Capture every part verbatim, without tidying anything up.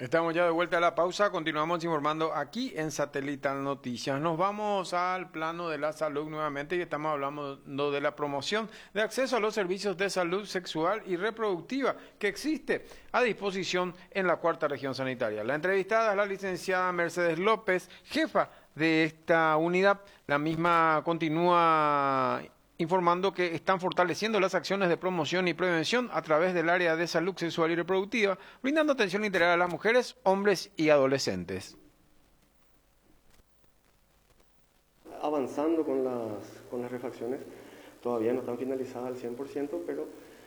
Estamos ya de vuelta a la pausa, continuamos informando aquí en Satelital Noticias. Nos vamos al plano de la salud nuevamente y estamos hablando de la promoción de acceso a los servicios de salud sexual y reproductiva que existe a disposición en la cuarta región sanitaria. La entrevistada es la licenciada Mercedes López, jefa de esta unidad. La misma continúa informando que están fortaleciendo las acciones de promoción y prevención a través del área de salud sexual y reproductiva, brindando atención integral a las mujeres, hombres y adolescentes. Avanzando con las, con las refacciones, todavía no están finalizadas al cien por ciento, pero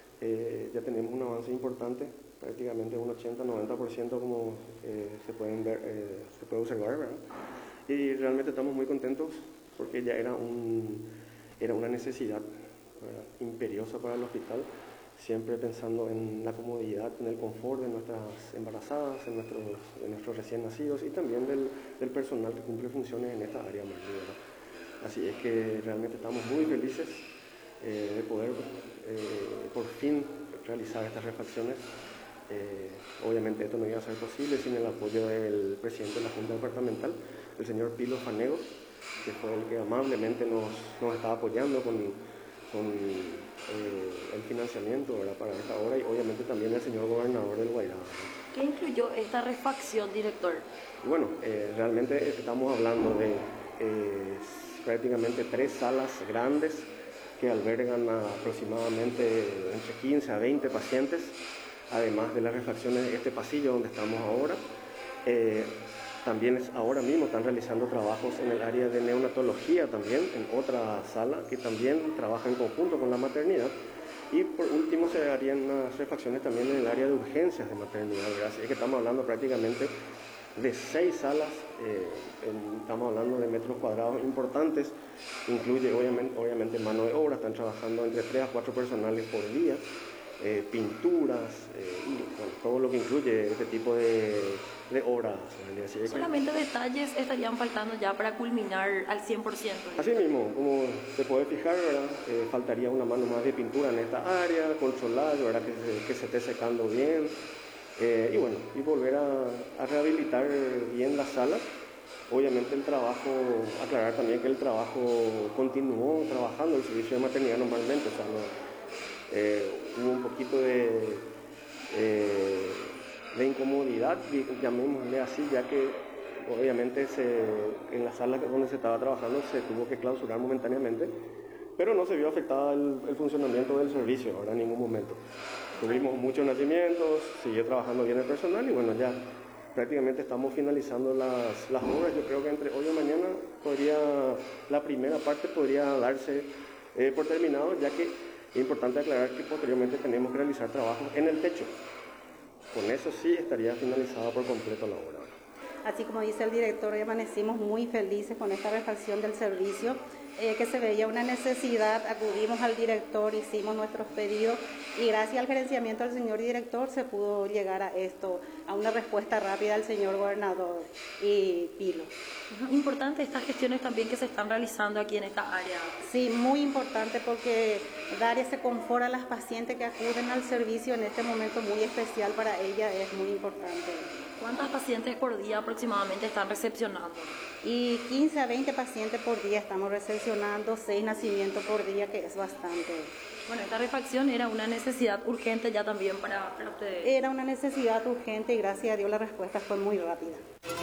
eh, ya tenemos un avance importante, prácticamente un ochenta a noventa por ciento como eh, se, pueden ver, eh, se puede observar, ¿verdad? Y realmente estamos muy contentos porque ya era un... Era una necesidad, ¿verdad?, imperiosa para el hospital, siempre pensando en la comodidad, en el confort de nuestras embarazadas, en nuestros, de nuestros recién nacidos y también del, del personal que cumple funciones en esta área, ¿verdad? Así es que realmente estamos muy felices eh, de poder eh, por fin realizar estas refacciones. Eh, obviamente esto no iba a ser posible sin el apoyo del presidente de la Junta Departamental, el señor Pilo Fanego, que fue el que amablemente nos, nos está apoyando con, con eh, el financiamiento, ¿verdad?, para esta obra, y obviamente también el señor gobernador del Guairá. ¿Qué incluyó esta refacción, director? Bueno, eh, realmente estamos hablando de eh, prácticamente tres salas grandes que albergan a aproximadamente entre quince a veinte pacientes, además de las refacciones de este pasillo donde estamos ahora. Eh, También es, ahora mismo están realizando trabajos en el área de neonatología también, en otra sala que también trabaja en conjunto con la maternidad. Y por último se harían unas refacciones también en el área de urgencias de maternidad. Así es que estamos hablando prácticamente de seis salas, eh, en, estamos hablando de metros cuadrados importantes, incluye obviamente, obviamente mano de obra, están trabajando entre tres a cuatro personales por día. Eh, pinturas, eh, y bueno, todo lo que incluye este tipo de, de obras. Así Solamente que... detalles estarían faltando ya para culminar al cien por ciento. Así mismo, como se puede fijar, ¿verdad? Eh, faltaría una mano más de pintura en esta área, controlar, ¿verdad?, que se, que se esté secando bien, eh, y bueno, y volver a, a rehabilitar bien las salas. Obviamente el trabajo, aclarar también que el trabajo continuó trabajando, el servicio de maternidad normalmente, o sea, no, Eh, hubo un poquito de, eh, de incomodidad, llamémosle así, ya que obviamente se, en la sala donde se estaba trabajando se tuvo que clausurar momentáneamente, pero no se vio afectada el, el funcionamiento del servicio ahora en ningún momento. Tuvimos muchos nacimientos, siguió trabajando bien el personal y bueno, ya prácticamente estamos finalizando las, las obras. Yo creo que entre hoy y mañana podría, la primera parte podría darse eh, por terminado, ya que es importante aclarar que posteriormente tenemos que realizar trabajos en el techo. Con eso sí estaría finalizada por completo la obra. Así como dice el director, hoy amanecimos muy felices con esta refacción del servicio, eh, que se veía una necesidad, acudimos al director, hicimos nuestros pedidos y gracias al gerenciamiento del señor director se pudo llegar a esto, a una respuesta rápida del señor gobernador y Pilo. Importante estas gestiones también que se están realizando aquí en esta área. Sí, muy importante porque dar ese confort a las pacientes que acuden al servicio en este momento muy especial para ellas es muy importante. ¿Cuántas pacientes por día aproximadamente están recepcionando? Y quince a veinte pacientes por día estamos recepcionando, seis nacimientos por día, que es bastante. Bueno, esta refacción era una necesidad urgente ya también para, para ustedes. Era una necesidad urgente y gracias a Dios la respuesta fue muy rápida.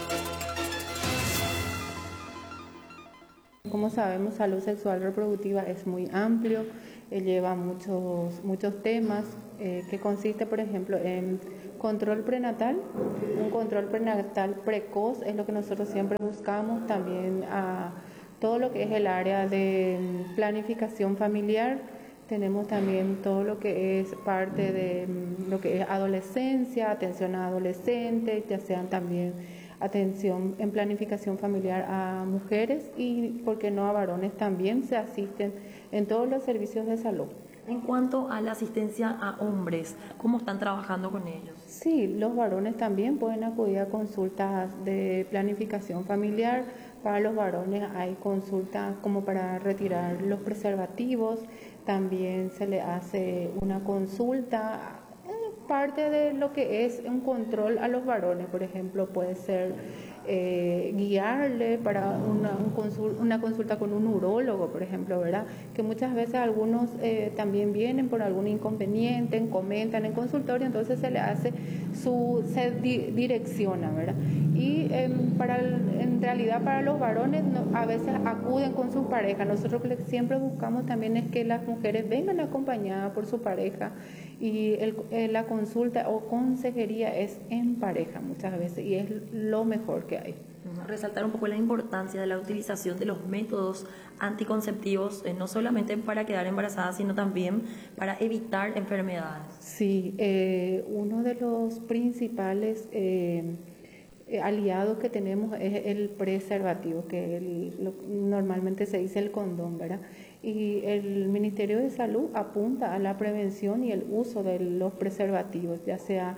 Como sabemos, salud sexual reproductiva es muy amplio, eh, lleva muchos, muchos temas, eh, que consiste, por ejemplo, en control prenatal. Un control prenatal precoz es lo que nosotros siempre buscamos, también a todo lo que es el área de planificación familiar. Tenemos también todo lo que es parte de lo que es adolescencia, atención a adolescentes, ya sean también atención en planificación familiar a mujeres y, ¿por qué no, a varones también? Se asisten en todos los servicios de salud. En cuanto a la asistencia a hombres, ¿cómo están trabajando con ellos? Sí, los varones también pueden acudir a consultas de planificación familiar. Para los varones hay consultas como para retirar los preservativos, también se le hace una consulta parte de lo que es un control a los varones. Por ejemplo, puede ser eh, guiarle para una, un consul, una consulta con un urólogo, por ejemplo, ¿verdad? Que muchas veces algunos eh, también vienen por algún inconveniente, comentan en consultorio, entonces se le hace su, se di, direcciona, ¿verdad? Y eh, para el, en realidad para los varones no, a veces acuden con su pareja. Nosotros lo que siempre buscamos también es que las mujeres vengan acompañadas por su pareja, y el, eh, la consulta o consejería es en pareja muchas veces, y es lo mejor que hay. Resaltar un poco la importancia de la utilización de los métodos anticonceptivos, eh, no solamente para quedar embarazada, sino también para evitar enfermedades. Sí, eh, uno de los principales eh, aliados que tenemos es el preservativo, que el, lo, normalmente se dice el condón, ¿verdad? Y el Ministerio de Salud apunta a la prevención y el uso de los preservativos, ya sea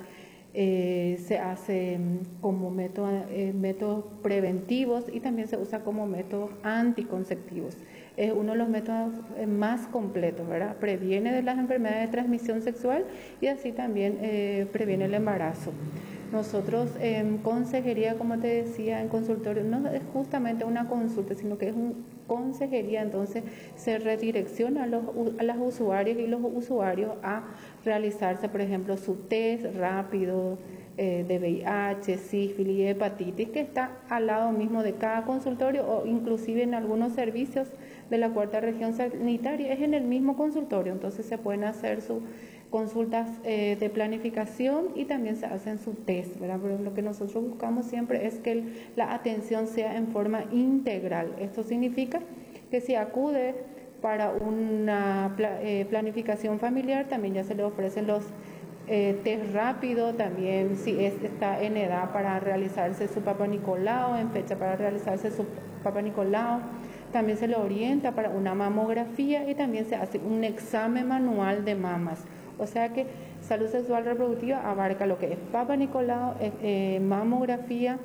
eh, se hace como método, eh, métodos preventivos, y también se usa como métodos anticonceptivos. Es uno de los métodos más completos, ¿verdad? Previene de las enfermedades de transmisión sexual y así también eh, previene el embarazo. Nosotros en consejería, como te decía, en consultorio, no es justamente una consulta, sino que es una consejería, entonces se redirecciona a los a las usuarios y los usuarios a realizarse, por ejemplo, su test rápido eh, de V I H, sífilis y hepatitis, que está al lado mismo de cada consultorio, o inclusive en algunos servicios de la cuarta región sanitaria es en el mismo consultorio, entonces se pueden hacer sus consultas eh, de planificación y también se hacen su test, ¿verdad? Pero lo que nosotros buscamos siempre es que el, la atención sea en forma integral. Esto significa que si acude para una pla, eh, planificación familiar, también ya se le ofrecen los eh, test rápidos, también si es, está en edad para realizarse su Papa Nicolau, en fecha para realizarse su Papa Nicolau. También se le orienta para una mamografía y también se hace un examen manual de mamas. O sea que salud sexual reproductiva abarca lo que es Papa Nicolau, eh, eh, mamografía,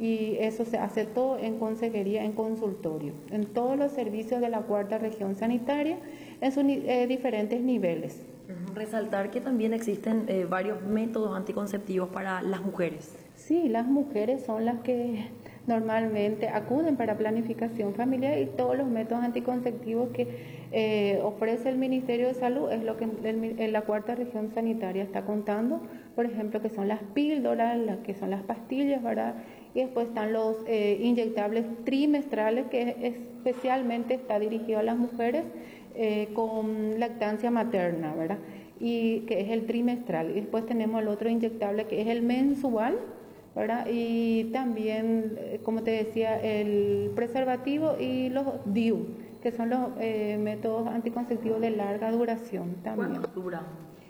y eso se hace todo en consejería, en consultorio, en todos los servicios de la cuarta región sanitaria, en sus eh, diferentes niveles. Resaltar que también existen eh, varios métodos anticonceptivos para las mujeres. Sí, las mujeres son las que normalmente acuden para planificación familiar, y todos los métodos anticonceptivos que eh, ofrece el Ministerio de Salud es lo que el, en la cuarta región sanitaria está contando, por ejemplo, que son las píldoras, las que son las pastillas, ¿verdad? Y después están los eh, inyectables trimestrales, que especialmente está dirigido a las mujeres eh, con lactancia materna, ¿verdad? Y que es el trimestral. Y después tenemos el otro inyectable que es el mensual, ¿verdad? Y también, como te decía, el preservativo y los D I U, que son los eh, métodos anticonceptivos de larga duración también. ¿Cuánto dura?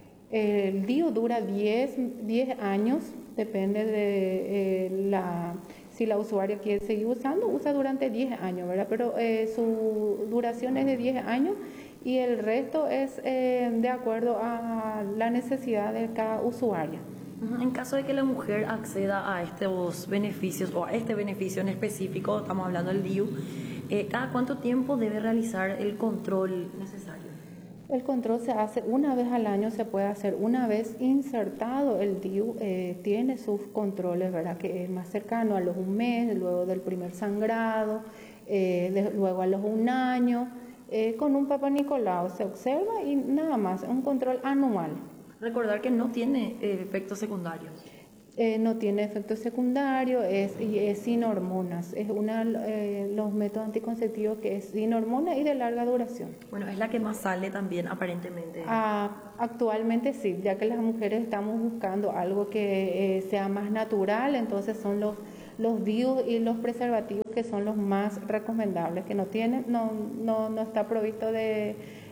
El D I U dura diez años, depende de eh, la, si la usuaria quiere seguir usando, usa durante diez años, ¿verdad? Pero eh, su duración es de diez años y el resto es eh, de acuerdo a la necesidad de cada usuaria. En caso de que la mujer acceda a estos beneficios o a este beneficio en específico, estamos hablando del D I U, eh, ¿cada cuánto tiempo debe realizar el control necesario? El control se hace una vez al año, se puede hacer una vez insertado el D I U, eh, tiene sus controles, ¿verdad? Que es más cercano a los un mes, luego del primer sangrado, eh, de, luego a los un año, eh, con un Papa Nicolau se observa y nada más, un control anual. Recordar que no tiene eh, efectos secundarios. Eh, no tiene efectos secundarios, es, y es sin hormonas. Es uno de eh, los métodos anticonceptivos que es sin hormonas y de larga duración. Bueno, es la que más sale también aparentemente. Ah, actualmente sí, ya que las mujeres estamos buscando algo que eh, sea más natural, entonces son los, los D I U y los preservativos que son los más recomendables, que no tienen, no, no, no está provisto de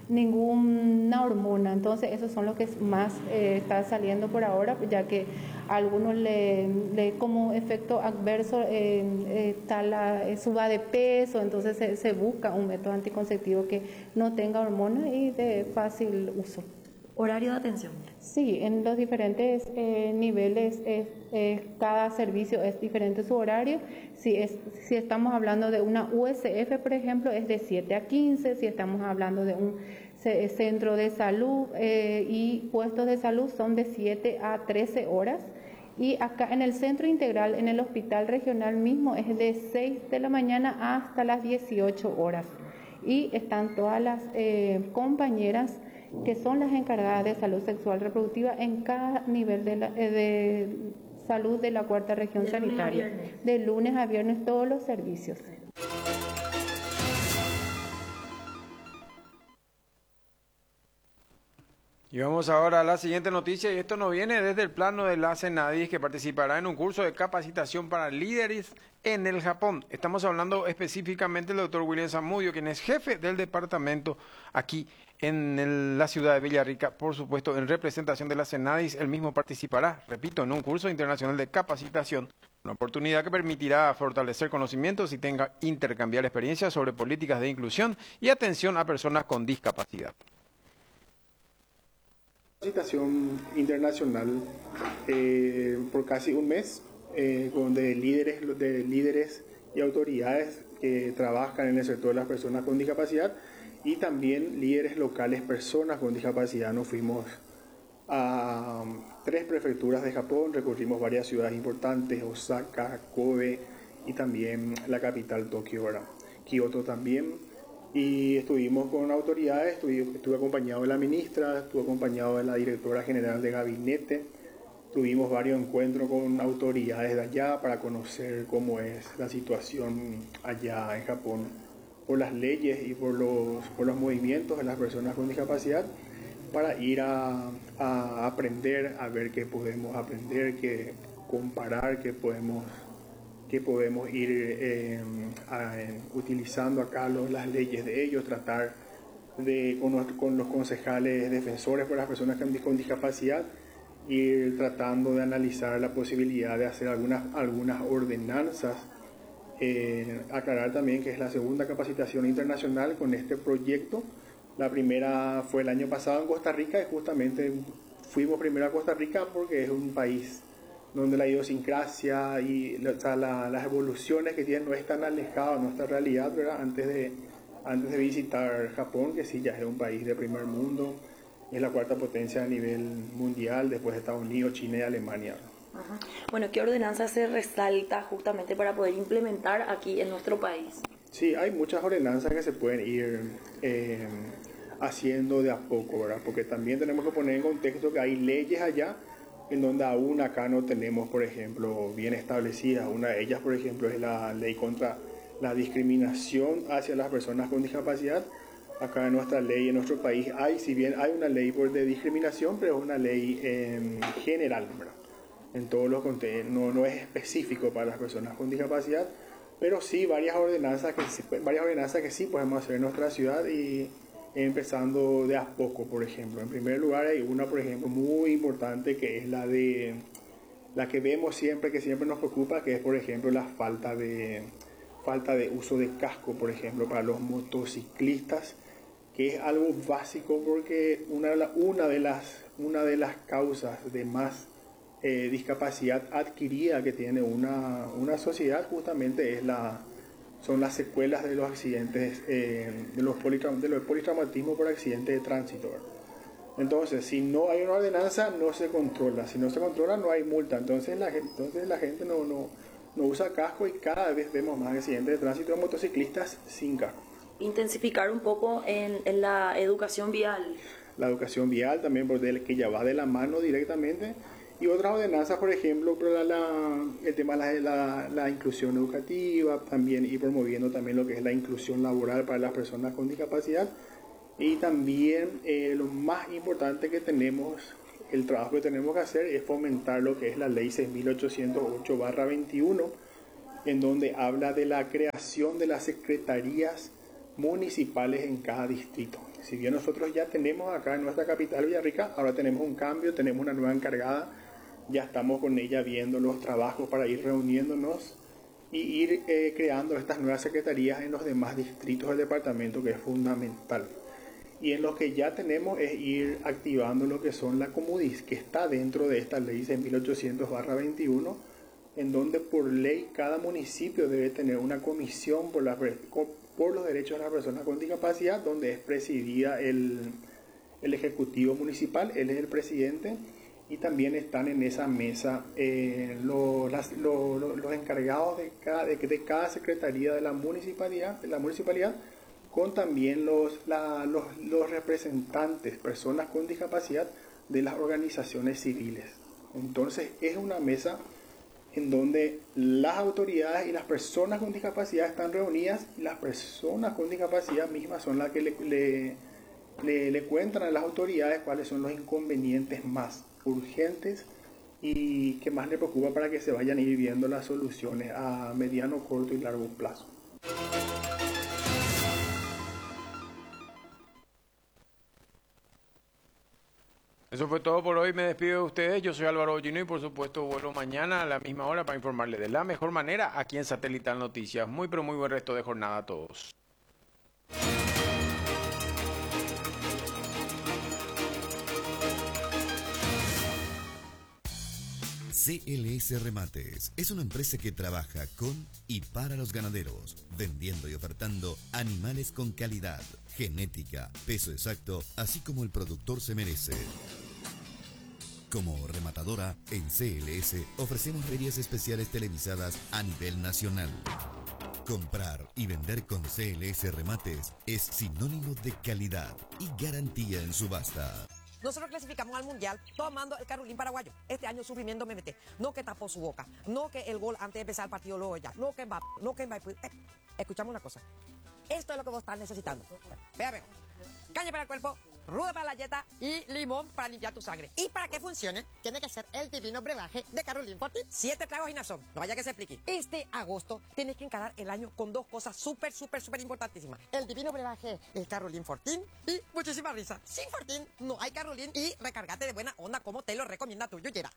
ninguna hormona, entonces esos son los que más eh, está saliendo por ahora, ya que a algunos le, le como efecto adverso eh, eh, está la eh, suba de peso, entonces se, se busca un método anticonceptivo que no tenga hormonas y de fácil uso. ¿Horario de atención? Sí, en los diferentes eh, niveles, eh, eh, cada servicio es diferente su horario. Si, es, si estamos hablando de una U S F, por ejemplo, es de siete a quince. Si estamos hablando de un centro de salud eh, y puestos de salud son de siete a trece horas. Y acá en el centro integral, en el hospital regional mismo, es de seis de la mañana hasta las dieciocho horas. Y están todas las eh, compañeras que son las encargadas de salud sexual reproductiva en cada nivel de, la, eh, de salud de la cuarta región de sanitaria. De lunes a viernes, todos los servicios. Y vamos ahora a la siguiente noticia, y esto nos viene desde el plano de la Senadis, que participará en un curso de capacitación para líderes en el Japón. Estamos hablando específicamente del doctor William Zamudio, quien es jefe del departamento aquí en el, la ciudad de Villarrica. Por supuesto, en representación de la Senadis, él mismo participará, repito, en un curso internacional de capacitación, una oportunidad que permitirá fortalecer conocimientos y tenga intercambiar experiencias sobre políticas de inclusión y atención a personas con discapacidad. Capacitación internacional eh, por casi un mes, eh, donde líderes, de líderes y autoridades que trabajan en el sector de las personas con discapacidad y también líderes locales, personas con discapacidad. Nos fuimos a tres prefecturas de Japón, recorrimos varias ciudades importantes, Osaka, Kobe y también la capital Tokio, ¿verdad? Kioto también. Y estuvimos con autoridades, estuve, estuve acompañado de la ministra, estuve acompañado de la directora general de gabinete. Tuvimos varios encuentros con autoridades de allá para conocer cómo es la situación allá en Japón por las leyes y por los, por los movimientos de las personas con discapacidad, para ir a, a aprender, a ver qué podemos aprender, qué comparar, qué podemos... que podemos ir eh, a, eh, utilizando acá los, las leyes de ellos, tratar de, con, los, con los concejales defensores por las personas con discapacidad, ir tratando de analizar la posibilidad de hacer algunas, algunas ordenanzas. Eh, aclarar también que es la segunda capacitación internacional con este proyecto. La primera fue el año pasado en Costa Rica, y justamente fuimos primero a Costa Rica porque es un país donde la idiosincrasia y o sea, la, las evoluciones que tienen no es tan alejado de nuestra realidad, ¿verdad? Antes de, antes de visitar Japón, que sí ya es un país de primer mundo, es la cuarta potencia a nivel mundial después de Estados Unidos, China y Alemania. Ajá. Bueno, ¿qué ordenanza se resalta justamente para poder implementar aquí en nuestro país? Sí, hay muchas ordenanzas que se pueden ir eh, haciendo de a poco, ¿verdad? Porque también tenemos que poner en contexto que hay leyes allá en donde aún acá no tenemos, por ejemplo, bien establecidas. Una de ellas, por ejemplo, es la ley contra la discriminación hacia las personas con discapacidad. Acá en nuestra ley, en nuestro país, hay, si bien hay una ley de discriminación, pero es una ley eh, general, ¿verdad? En todos los contextos, no, no es específico para las personas con discapacidad, pero sí varias ordenanzas que, varias ordenanzas que sí podemos hacer en nuestra ciudad, y empezando de a poco. Por ejemplo, en primer lugar hay una, por ejemplo, muy importante, que es la de la que vemos siempre, que siempre nos preocupa, que es, por ejemplo, la falta de falta de uso de casco, por ejemplo, para los motociclistas, que es algo básico, porque una de, la, una de las una de las causas de más eh, discapacidad adquirida que tiene una, una sociedad justamente es la son las secuelas de los accidentes, eh, de los politraum, de los politraumatismos por accidentes de tránsito. Entonces, si no hay una ordenanza, no se controla. Si no se controla, no hay multa. Entonces la gente, entonces, la gente no, no, no usa casco, y cada vez vemos más accidentes de tránsito de motociclistas sin casco. Intensificar un poco en, en la educación vial. La educación vial también, porque que ya va de la mano directamente. Y otras ordenanzas, por ejemplo, la, la, el tema de la, la, la inclusión educativa, también ir promoviendo también lo que es la inclusión laboral para las personas con discapacidad. Y también eh, lo más importante que tenemos, el trabajo que tenemos que hacer, es fomentar lo que es la ley seis mil ochocientos ocho barra veintiuno, en donde habla de la creación de las secretarías municipales en cada distrito. Si bien nosotros ya tenemos acá en nuestra capital Villarrica, ahora tenemos un cambio, tenemos una nueva encargada, ya estamos con ella viendo los trabajos para ir reuniéndonos y ir eh, creando estas nuevas secretarías en los demás distritos del departamento, que es fundamental. Y en lo que ya tenemos es ir activando lo que son la Comudis, que está dentro de esta ley seis mil ochocientos barra veintiuno, en donde por ley cada municipio debe tener una comisión por la, por los Derechos de las Personas con Discapacidad, donde es presidida el, el Ejecutivo Municipal, él es el presidente, y también están en esa mesa eh, los, las, los, los encargados de cada, de, de cada secretaría de la municipalidad, de la municipalidad con también los, la, los, los representantes, personas con discapacidad de las organizaciones civiles. Entonces es una mesa en donde las autoridades y las personas con discapacidad están reunidas, y las personas con discapacidad mismas son las que le, le, le, le cuentan a las autoridades cuáles son los inconvenientes más urgentes y que más le preocupa para que se vayan a ir viendo las soluciones a mediano, corto y largo plazo. Eso fue todo por hoy. Me despido de ustedes. Yo soy Álvaro Ollino y por supuesto vuelvo mañana a la misma hora para informarles de la mejor manera aquí en Satelital Noticias. Muy pero muy buen resto de jornada a todos. C L S Remates es una empresa que trabaja con y para los ganaderos, vendiendo y ofertando animales con calidad, genética, peso exacto, así como el productor se merece. Como rematadora, en C L S ofrecemos ferias especiales televisadas a nivel nacional. Comprar y vender con C L S Remates es sinónimo de calidad y garantía en subasta. Nosotros clasificamos al Mundial tomando el Carolín paraguayo. Este año sufrimiento me metí. No que tapó su boca. No que el gol antes de empezar el partido luego ya. No que Mbappé. No que Mbappé. Eh, escuchamos una cosa. Esto es lo que vos estás necesitando. Vea, vea. Caña para el cuerpo, ruda para la dieta y limón para limpiar tu sangre. Y para que funcione, tiene que ser el divino brebaje de Carolín Fortín. Siete tragos y nazón. No vaya que se explique. Este agosto tienes que encarar el año con dos cosas súper, súper, súper importantísimas. El divino brebaje de Carolín Fortín y muchísima risa. Sin Fortín no hay Carolín y recargate de buena onda como te lo recomienda tu yuyera.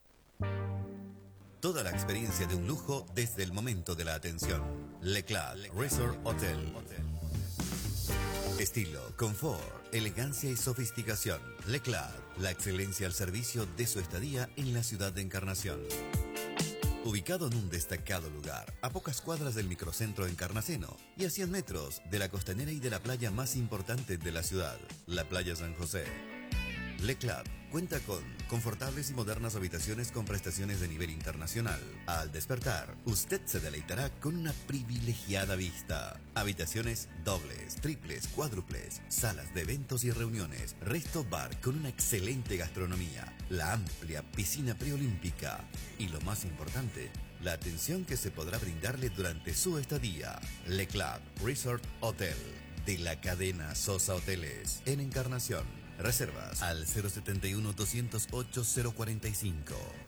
Toda la experiencia de un lujo desde el momento de la atención. Leclerc Resort Hotel. Estilo, confort, elegancia y sofisticación. Leclerc, la excelencia al servicio de su estadía en la ciudad de Encarnación. Ubicado en un destacado lugar, a pocas cuadras del microcentro Encarnaceno y a cien metros de la costanera y de la playa más importante de la ciudad, la Playa San José. Leclerc cuenta con confortables y modernas habitaciones con prestaciones de nivel internacional. Al despertar, usted se deleitará con una privilegiada vista. Habitaciones dobles, triples, cuádruples, salas de eventos y reuniones, resto bar con una excelente gastronomía, la amplia piscina preolímpica y lo más importante, la atención que se podrá brindarle durante su estadía. Leclerc Resort Hotel, de la cadena Sosa Hoteles, en Encarnación. Reservas al cero setenta y uno, doscientos ocho, cero cuarenta y cinco.